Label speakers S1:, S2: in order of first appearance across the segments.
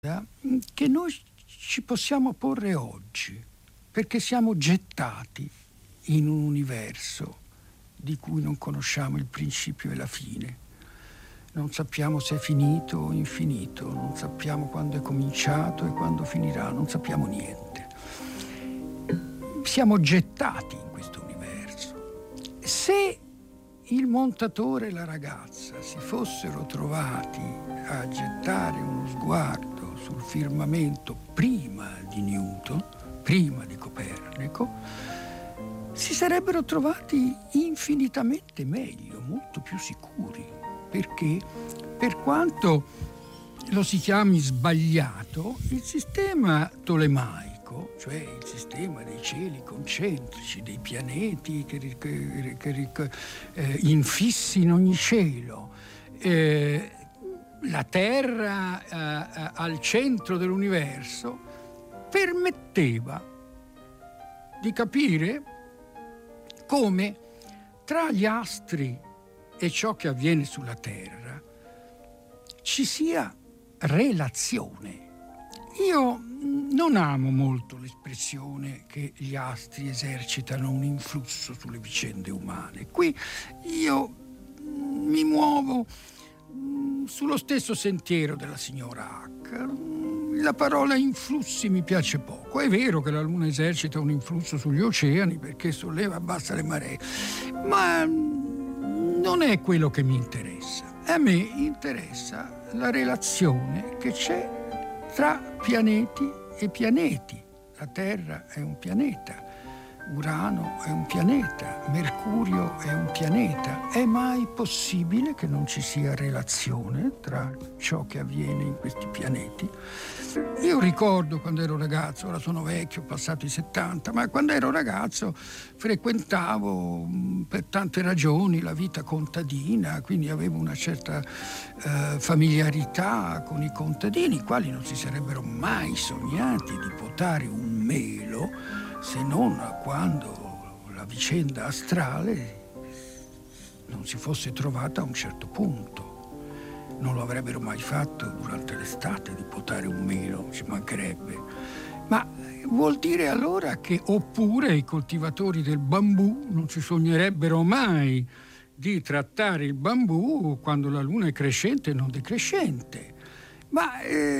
S1: che noi ci possiamo porre oggi, perché siamo gettati in un universo di cui non conosciamo il principio e la fine. Non sappiamo se è finito o infinito, non sappiamo quando è cominciato e quando finirà, non sappiamo niente. Siamo gettati in questo universo. Se il montatore e la ragazza si fossero trovati a gettare uno sguardo sul firmamento prima di Newton, prima di Copernico, si sarebbero trovati infinitamente meglio, molto più sicuri, perché per quanto lo si chiami sbagliato, il sistema tolemaico, cioè il sistema dei cieli concentrici, dei pianeti che infissi in ogni cielo, la Terra al centro dell'universo, permetteva di capire come tra gli astri e ciò che avviene sulla Terra ci sia relazione. Io non amo molto l'espressione che gli astri esercitano un influsso sulle vicende umane. Qui io mi muovo sullo stesso sentiero della signora H. La parola influssi mi piace poco. È vero che la Luna esercita un influsso sugli oceani perché solleva e abbassa le maree, ma non è quello che mi interessa. A me interessa la relazione che c'è tra pianeti e pianeti. La Terra è un pianeta, Urano è un pianeta, Mercurio è un pianeta. È mai possibile che non ci sia relazione tra ciò che avviene in questi pianeti? Io ricordo quando ero ragazzo, ora sono vecchio, ho passato i 70, ma quando ero ragazzo frequentavo per tante ragioni la vita contadina, quindi avevo una certa familiarità con i contadini, i quali non si sarebbero mai sognati di potare un melo, se non quando la vicenda astrale non si fosse trovata a un certo punto. Non lo avrebbero mai fatto durante l'estate di potare un melo, ci mancherebbe. Ma vuol dire allora che oppure i coltivatori del bambù non si sognerebbero mai di trattare il bambù quando la luna è crescente e non decrescente. Ma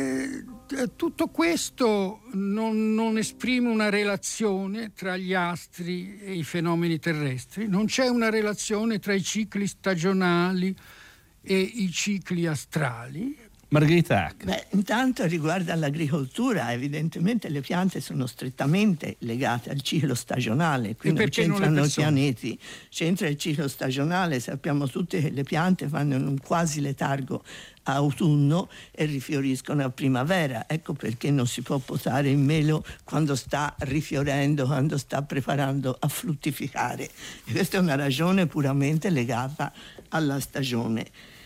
S1: tutto questo non esprime una relazione tra gli astri e i fenomeni terrestri? Non c'è una relazione tra i cicli stagionali e i cicli astrali?
S2: Margherita Hack.
S3: Beh, intanto riguardo all'agricoltura, evidentemente le piante sono strettamente legate al ciclo stagionale, qui non c'entrano i pianeti, c'entra il ciclo stagionale. Sappiamo tutti che le piante fanno un quasi letargo a autunno e rifioriscono a primavera. Ecco perché non si può potare il melo quando sta rifiorendo, quando sta preparando a fruttificare. E questa è una ragione puramente legata alla stagione.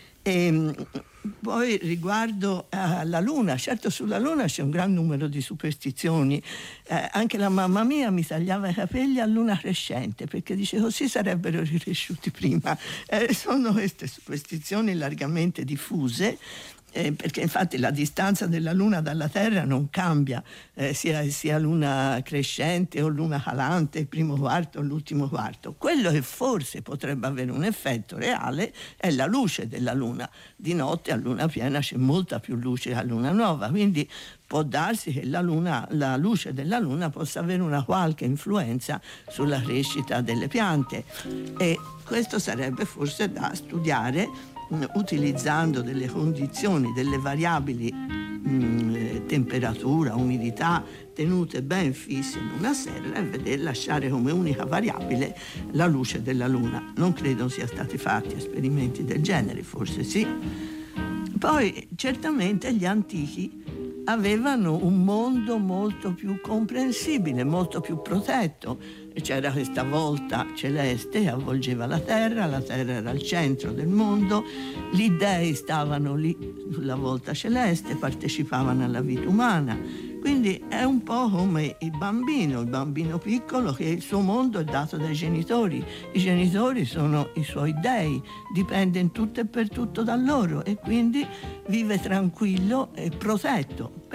S3: E poi riguardo alla Luna, certo sulla Luna c'è un gran numero di superstizioni. Anche la mamma mia mi tagliava i capelli a luna crescente perché dice così sarebbero ricresciuti prima. Sono queste superstizioni largamente diffuse. Perché infatti la distanza della Luna dalla Terra non cambia, sia luna crescente o luna calante, il primo quarto o l'ultimo quarto. Quello che forse potrebbe avere un effetto reale è la luce della Luna. Di notte a luna piena c'è molta più luce a luna nuova, quindi può darsi che la luce della Luna possa avere una qualche influenza sulla crescita delle piante, e questo sarebbe forse da studiare utilizzando delle condizioni, delle variabili temperatura, umidità tenute ben fisse in una cella e lasciare come unica variabile la luce della Luna. Non credo siano stati fatti esperimenti del genere, forse sì. Poi certamente gli antichi avevano un mondo molto più comprensibile, molto più protetto. c'era questa volta celeste che avvolgeva la terra era al centro del mondo, gli dei stavano lì sulla volta celeste, partecipavano alla vita umana. Quindi è un po' come il bambino piccolo, che il suo mondo è dato dai genitori. I genitori sono i suoi dei, dipende in tutto e per tutto da loro, e quindi vive tranquillo e protetto.